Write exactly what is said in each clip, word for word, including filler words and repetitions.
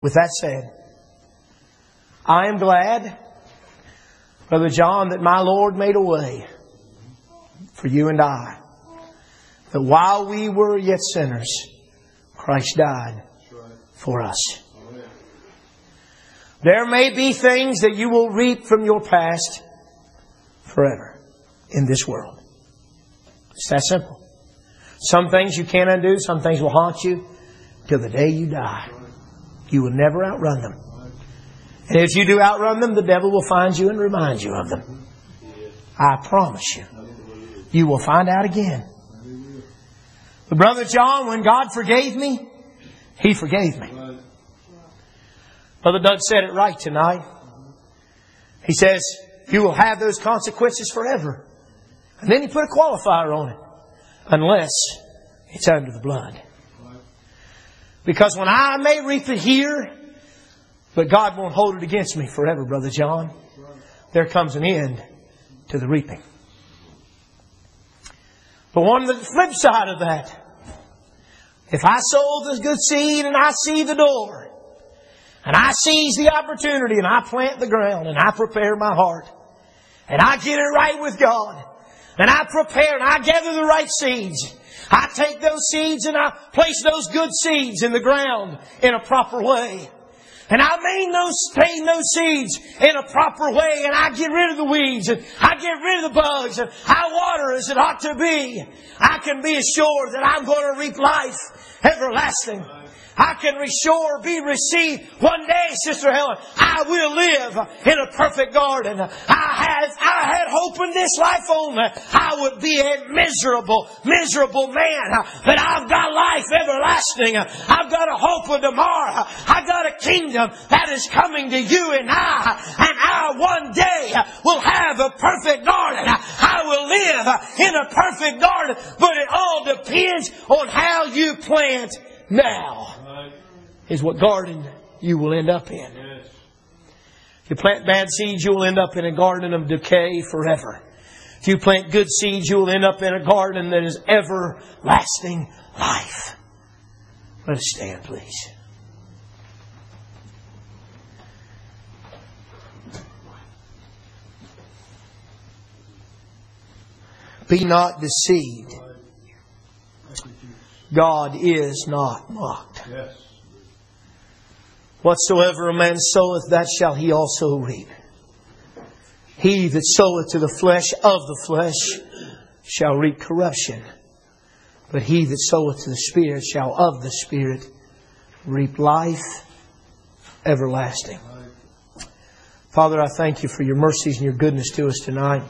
With that said, I am glad, Brother John, that my Lord made a way for you and I. That while we were yet sinners, Christ died for us. There may be things that you will reap from your past forever in this world. It's that simple. Some things you can't undo. Some things will haunt you till the day you die. You will never outrun them. And if you do outrun them, the devil will find you and remind you of them. I promise you. You will find out again. But Brother John, when God forgave me, He forgave me. Brother Doug said it right tonight. He says, you will have those consequences forever. And then he put a qualifier on it. Unless it's under the blood. Because when I may reap it here, but God won't hold it against me forever, Brother John. There comes an end to the reaping. But on the flip side of that, if I sow the good seed and I see the door, and I seize the opportunity and I plant the ground and I prepare my heart, and I get it right with God, and I prepare and I gather the right seeds, I take those seeds and I place those good seeds in the ground in a proper way. And I maintain those seeds in a proper way, and I get rid of the weeds, and I get rid of the bugs, and I water as it ought to be. I can be assured that I'm going to reap life everlasting. I can assure, be received one day, Sister Helen. I will live in a perfect garden. I had, I had hope in this life only. I would be a miserable, miserable man. But I've got life everlasting. I've got a hope of tomorrow. I've got a kingdom that is coming to you and I. And I one day will have a perfect garden. I will live in a perfect garden. But it all depends on how you plant now. Is what garden you will end up in. Yes. If you plant bad seeds, you will end up in a garden of decay forever. If you plant good seeds, you will end up in a garden that is everlasting life. Let us stand, please. Be not deceived. God is not mocked. Yes. Whatsoever a man soweth, that shall he also reap. He that soweth to the flesh of the flesh shall reap corruption. But he that soweth to the Spirit shall of the Spirit reap life everlasting. Father, I thank you for your mercies and your goodness to us tonight.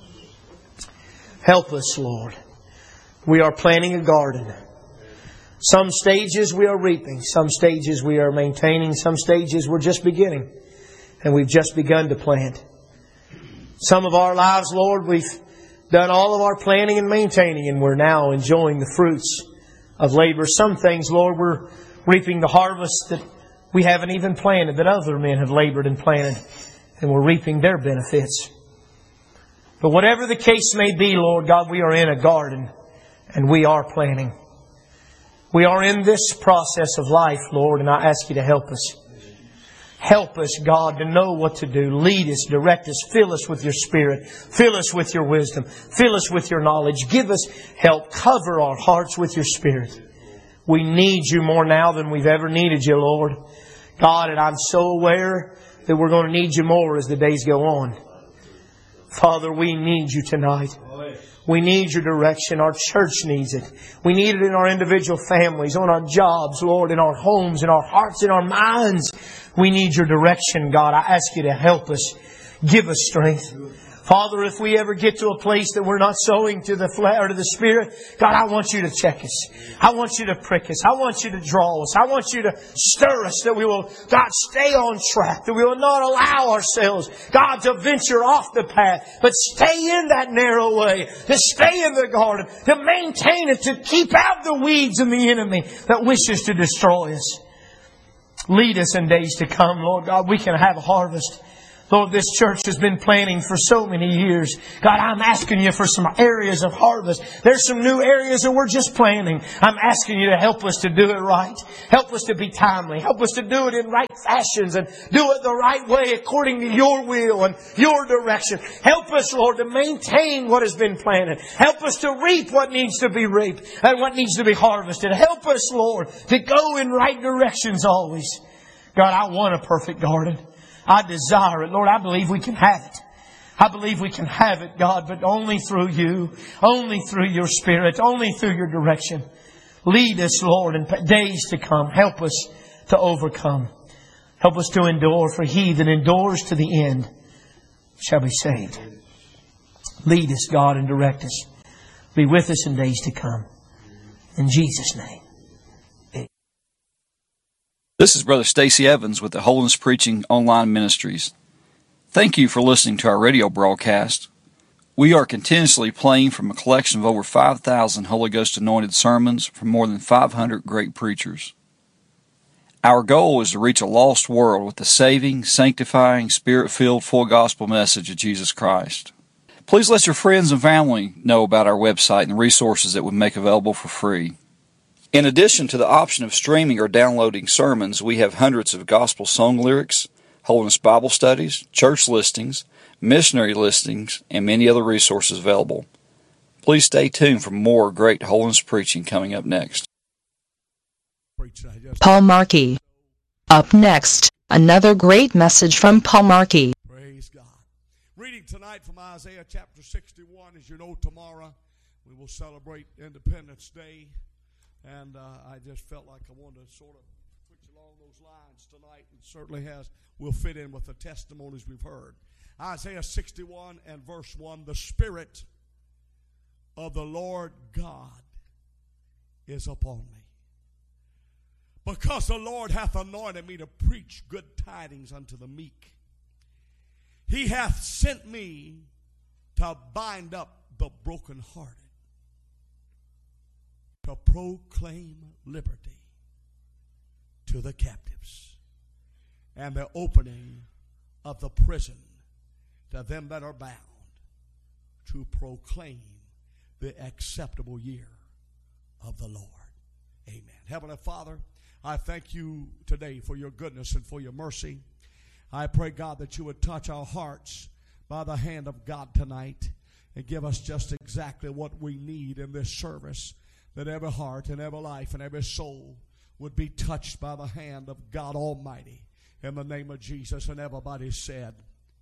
Help us, Lord. We are planting a garden. Some stages we are reaping. Some stages we are maintaining. Some stages we're just beginning. And we've just begun to plant. Some of our lives, Lord, we've done all of our planting and maintaining, and we're now enjoying the fruits of labor. Some things, Lord, we're reaping the harvest that we haven't even planted, that other men have labored and planted, and we're reaping their benefits. But whatever the case may be, Lord God, we are in a garden, and we are planting. We are in this process of life, Lord, and I ask you to help us. Help us, God, to know what to do. Lead us, direct us, fill us with your Spirit. Fill us with your wisdom. Fill us with your knowledge. Give us help. Cover our hearts with your Spirit. We need you more now than we've ever needed you, Lord. God, and I'm so aware that we're going to need you more as the days go on. Father, we need you tonight. We need your direction. Our church needs it. We need it in our individual families, on our jobs, Lord, in our homes, in our hearts, in our minds. We need your direction, God. I ask you to help us. Give us strength. Father, if we ever get to a place that we're not sowing to the flesh or to the Spirit, God, I want you to check us. I want you to prick us. I want you to draw us. I want you to stir us that we will, God, stay on track. That we will not allow ourselves, God, to venture off the path, but stay in that narrow way. To stay in the garden. To maintain it. To keep out the weeds and the enemy that wishes to destroy us. Lead us in days to come, Lord God. We can have a harvest Lord, this church has been planning for so many years. God, I'm asking You for some areas of harvest. There's some new areas that we're just planning. I'm asking You to help us to do it right. Help us to be timely. Help us to do it in right fashions and do it the right way according to Your will and Your direction. Help us, Lord, to maintain what has been planted. Help us to reap what needs to be reaped and what needs to be harvested. Help us, Lord, to go in right directions always. God, I want a perfect garden. I desire it. Lord, I believe we can have it. I believe we can have it, God, but only through You, only through Your Spirit, only through Your direction. Lead us, Lord, in days to come. Help us to overcome. Help us to endure, for He that endures to the end shall be saved. Lead us, God, and direct us. Be with us in days to come. In Jesus' name. This is Brother Stacy Evans with the Holiness Preaching Online Ministries. Thank you for listening to our radio broadcast. We are continuously playing from a collection of over five thousand Holy Ghost anointed sermons from more than five hundred great preachers. Our goal is to reach a lost world with the saving, sanctifying, Spirit-filled, full gospel message of Jesus Christ. Please let your friends and family know about our website and the resources that we make available for free. In addition to the option of streaming or downloading sermons, we have hundreds of gospel song lyrics, Holiness Bible studies, church listings, missionary listings, and many other resources available. Please stay tuned for more great holiness preaching coming up next. Paul Markey. Up next, another great message from Paul Markey. Praise God. Reading tonight from Isaiah chapter sixty-one. As you know, tomorrow we will celebrate Independence Day. And uh, I just felt like I wanted to sort of switch along those lines tonight. It certainly has, will fit in with the testimonies we've heard. Isaiah sixty-one and verse one, the Spirit of the Lord God is upon me, because the Lord hath anointed me to preach good tidings unto the meek. He hath sent me to bind up the brokenhearted, to proclaim liberty to the captives, and the opening of the prison to them that are bound, to proclaim the acceptable year of the Lord. Amen. Heavenly Father, I thank You today for Your goodness and for Your mercy. I pray, God, that You would touch our hearts by the hand of God tonight and give us just exactly what we need in this service, that every heart and every life and every soul would be touched by the hand of God Almighty in the name of Jesus. And everybody said,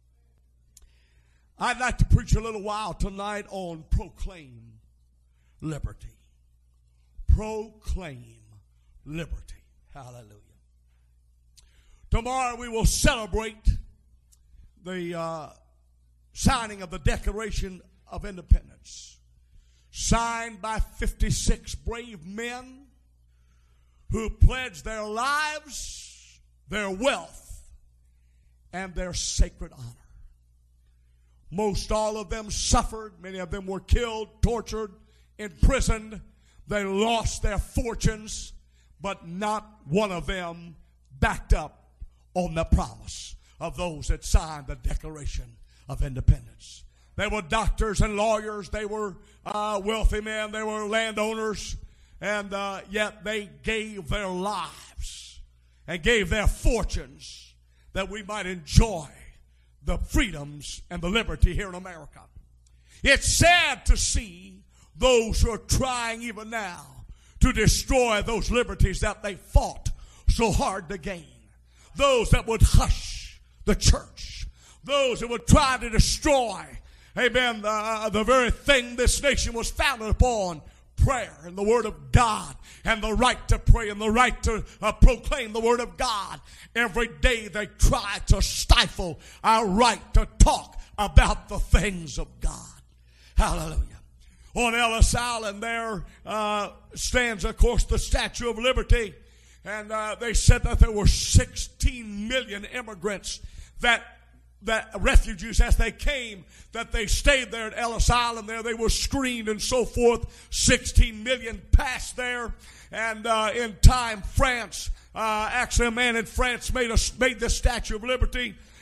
I'd like to preach a little while tonight on proclaim liberty. Proclaim liberty. Hallelujah. Tomorrow we will celebrate the uh, signing of the Declaration of Independence, signed by fifty-six brave men who pledged their lives, their wealth, and their sacred honor. Most all of them suffered. Many of them were killed, tortured, imprisoned. They lost their fortunes, but not one of them backed up on the promise of those that signed the Declaration of Independence. They were doctors and lawyers. They were uh, wealthy men. They were landowners. And uh, yet they gave their lives and gave their fortunes that we might enjoy the freedoms and the liberty here in America. It's sad to see those who are trying even now to destroy those liberties that they fought so hard to gain. Those that would hush the church. Those that would try to destroy, amen, uh, the very thing this nation was founded upon, prayer and the Word of God, and the right to pray and the right to uh, proclaim the Word of God. Every day they try to stifle our right to talk about the things of God. Hallelujah. On Ellis Island there uh, stands, of course, the Statue of Liberty. And uh, they said that there were sixteen million immigrants, that that refugees as they came, that they stayed there at Ellis Island there. They were screened and so forth. sixteen million passed there. And uh, in time, France, uh, actually a man in France made, a, made this Statue of Liberty.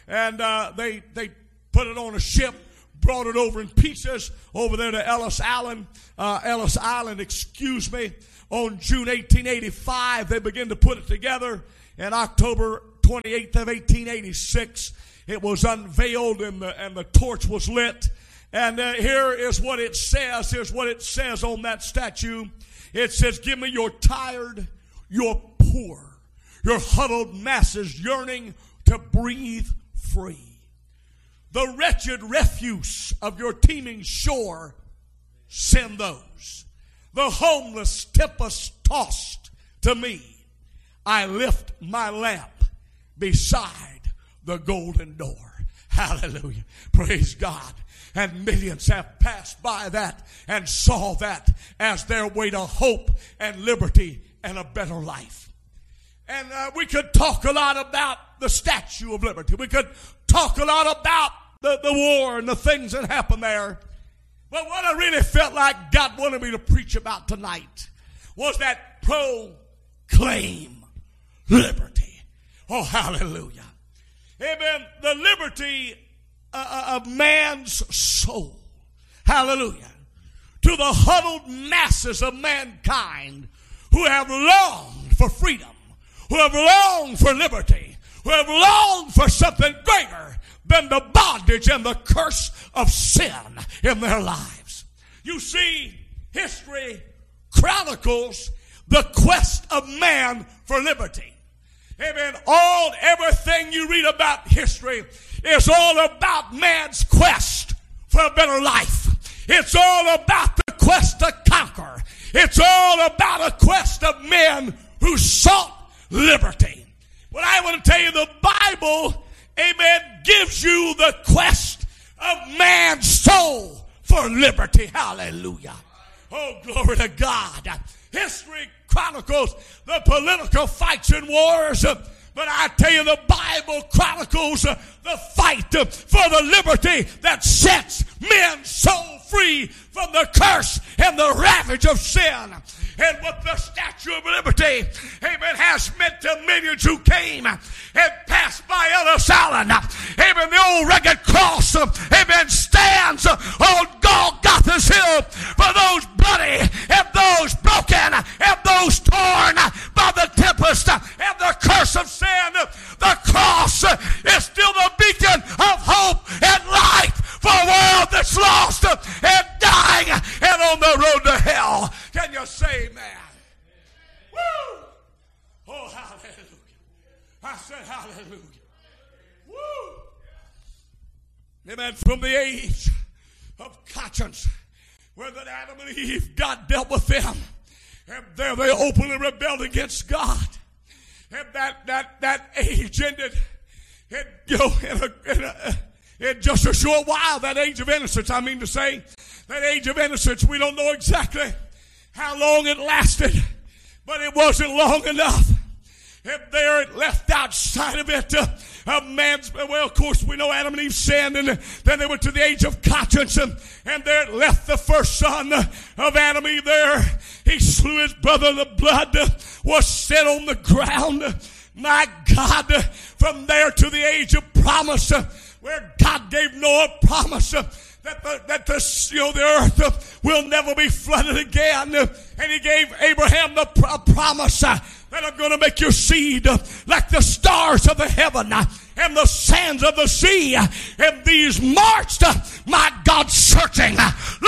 and uh, they they put it on a ship, brought it over in pieces over there to Ellis Island, uh, Ellis Island, excuse me. On June eighteen eighty-five, they began to put it together. And October twenty-eighth of eighteen eighty-six, it was unveiled and the, and the torch was lit. And uh, here is what it says. Here's what it says on that statue. It says, give me your tired, your poor, your huddled masses yearning to breathe free. The wretched refuse of your teeming shore, send those. The homeless tempest tossed to me. I lift my lamp beside the golden door. Hallelujah. Praise God. And millions have passed by that and saw that as their way to hope and liberty and a better life. And uh, we could talk a lot about the Statue of Liberty. We could talk a lot about the, the war and the things that happened there. But what I really felt like God wanted me to preach about tonight was that proclaim liberty. Oh, hallelujah. Amen. The liberty uh, of man's soul. Hallelujah. To the huddled masses of mankind who have longed for freedom, who have longed for liberty, who have longed for something greater than the bondage and the curse of sin in their lives. You see, history chronicles the quest of man for liberty. Amen. All, everything you read about history is all about man's quest for a better life. It's all about the quest to conquer. It's all about a quest of men who sought liberty. But I want to tell you, the Bible, amen, gives you the quest of man's soul for liberty. Hallelujah. Oh, glory to God. History chronicles the political fights and wars, but I tell you, the Bible chronicles the fight for the liberty that sets men's soul free from the curse and the ravage of sin. And what the Statue of Liberty, amen, has meant to millions who came and passed by Ellis Island. Amen, the old rugged cross, amen, stands on Golgotha's hill for those bloody and those broken and those torn by the tempest and the curse of sin. The cross is still the beacon of hope and light for a world that's lost and dying and on the road to hell. Can you say amen? Woo! Oh, hallelujah. I said hallelujah. Woo! Amen. From the age of conscience, where that Adam and Eve, God dealt with them, and there they openly rebelled against God. And that, that, that age ended in, you know, in, a, in, a, in just a short while, that age of innocence, I mean to say, that age of innocence, we don't know exactly how long it lasted, but it wasn't long enough. And there it left outside of it uh, a man's, well, of course, we know Adam and Eve sinned, and then they went to the age of conscience, and, and there it left the first son of Adam and Eve there. He slew his brother, the blood was set on the ground. My God, from there to the age of promise, where God gave Noah promise that the, that the, you know, the earth will never be flooded again. And he gave Abraham the pr- promise that I'm going to make your seed like the stars of the heaven and the sands of the sea. And these marched, my God, searching,